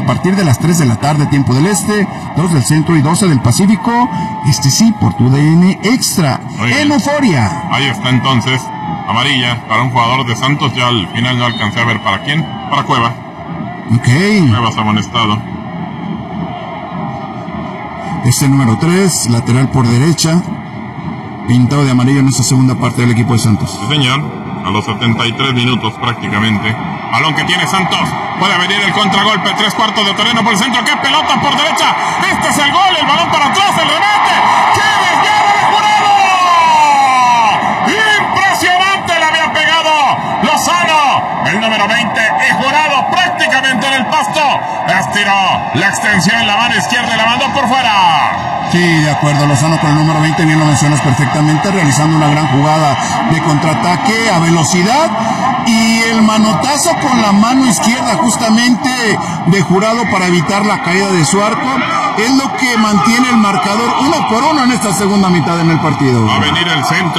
partir de las 3 de la tarde, tiempo del este, 2 del centro y 12 del Pacífico. Sí, por tu DN Extra. En Euforia. Ahí está entonces, amarilla para un jugador de Santos. Ya al final no alcancé a ver para quién. Para Cueva. Ok. Cuevas amonestado. Número 3, lateral por derecha, pintado de amarillo en esta segunda parte del equipo de Santos. Sí, señor, a los 73 minutos prácticamente. Balón que tiene Santos, puede venir el contragolpe, 3/4 de terreno por el centro, ¡qué pelota por derecha! Este es el gol, el balón para atrás, el remate, ¡qué desviada de Jurado! ¡Impresionante! Le había pegado Lozano, el número 20, y Jurado prácticamente en el pasto, estiró la extensión en la mano izquierda y la mandó por fuera. Sí, de acuerdo, Lozano con el número 20, bien lo mencionas perfectamente, realizando una gran jugada de contraataque a velocidad, y el manotazo con la mano izquierda justamente de Jurado para evitar la caída de su arco, es lo que mantiene el marcador 1-1 en esta segunda mitad en el partido. Va a venir el centro.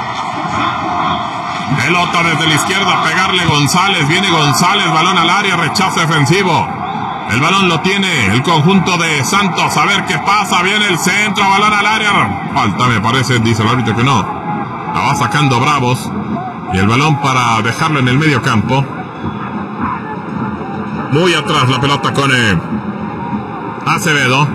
Pelota desde la izquierda, pegarle González, viene González, balón al área, rechazo defensivo. El balón lo tiene el conjunto de Santos, a ver qué pasa, viene el centro, balón al área. Falta me parece, dice el árbitro que no. La va sacando Bravos. Y el balón para dejarlo en el medio campo. Muy atrás la pelota con Acevedo.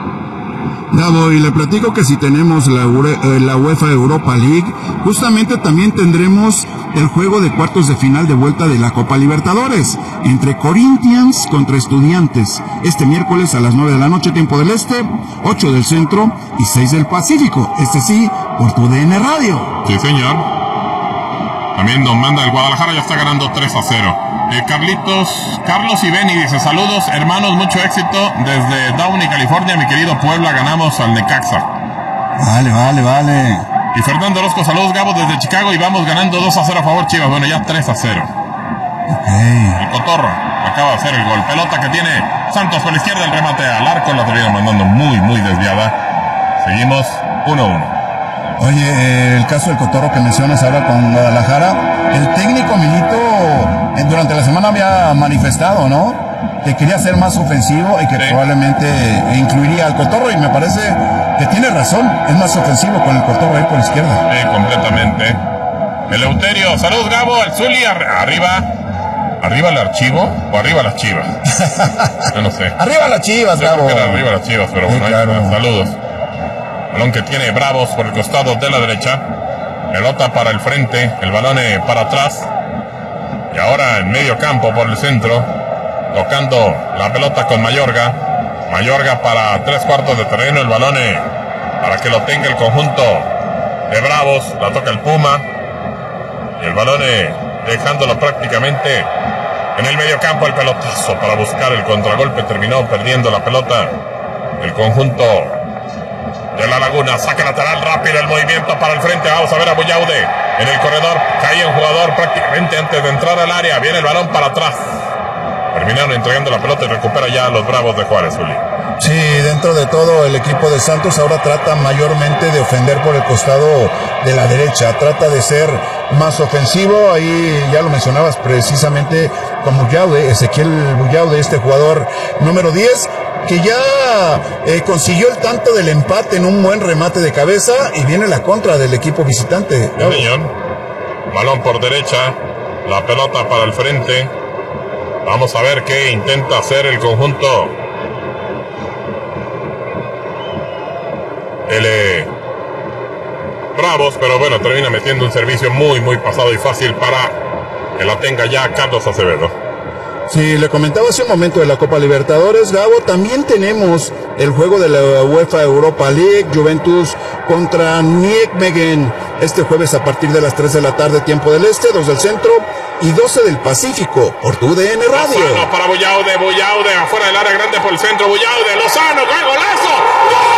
Bravo, y le platico que si tenemos la UEFA Europa League, justamente también tendremos el juego de cuartos de final de vuelta de la Copa Libertadores, entre Corinthians contra Estudiantes, este miércoles a las 9 de la noche, tiempo del este, 8 del centro y 6 del Pacífico, sí, por tu DN Radio. Sí, señor. También nos manda el Guadalajara, ya está ganando 3-0. Carlos y Beni dice, saludos hermanos, mucho éxito desde Downey, California, mi querido Puebla, ganamos al Necaxa. Vale. Y Fernando Orozco, saludos Gabo desde Chicago y vamos ganando 2-0 a favor Chivas, bueno ya 3-0. Okay. El Cotorro acaba de hacer el gol, pelota que tiene Santos por la izquierda, el remate al arco, la termina mandando muy desviada. Seguimos 1-1. Oye, el caso del Cotorro que mencionas ahora con Guadalajara, el técnico Milito durante la semana había manifestado, ¿no?, que quería ser más ofensivo y que probablemente incluiría al Cotorro, y me parece que tiene razón, es más ofensivo con el Cotorro ahí por la izquierda. Sí, completamente. Eleuterio, saludos Gabo, el Zuli, ¿arriba el archivo o arriba las Chivas? Yo no sé. Arriba las Chivas, Gabo. Creo que era arriba las Chivas, pero bueno, claro. ahí está. Saludos. Balón que tiene Bravos por el costado de la derecha. Pelota para el frente, el balón para atrás. Y ahora en medio campo por el centro, tocando la pelota con Mayorga. Mayorga para 3/4 de terreno, el balón para que lo tenga el conjunto de Bravos. La toca el Puma. Y el balón dejándolo prácticamente en el medio campo, el pelotazo para buscar el contragolpe. Terminó perdiendo la pelota el conjunto de La Laguna. Saca lateral rápido, el movimiento para el frente. Vamos a ver a Buyaude en el corredor. Caía un jugador prácticamente antes de entrar al área. Viene el balón para atrás. Terminaron entregando la pelota y recupera ya a los Bravos de Juárez, Juli. Sí, dentro de todo el equipo de Santos ahora trata mayormente de ofender por el costado de la derecha. Trata de ser más ofensivo. Ahí ya lo mencionabas precisamente con Buyaude, Ezequiel Buyaude, este jugador número 10, que ya consiguió el tanto del empate en un buen remate de cabeza, y viene la contra del equipo visitante. Sí, señor. Balón por derecha, la pelota para el frente. Vamos a ver qué intenta hacer el conjunto. Bravos, pero bueno, termina metiendo un servicio muy pasado y fácil para que la tenga ya Carlos Acevedo. Sí, le comentaba hace un momento de la Copa Libertadores, Gabo. También tenemos el juego de la UEFA Europa League, Juventus contra Nijmegen, este jueves a partir de las 3 de la tarde, tiempo del este, 2 del centro y 12 del Pacífico, por tu DN Radio. Lozano para Buyaude, afuera del área grande por el centro, Buyaude, Lozano, ¡golazo! ¡Gol!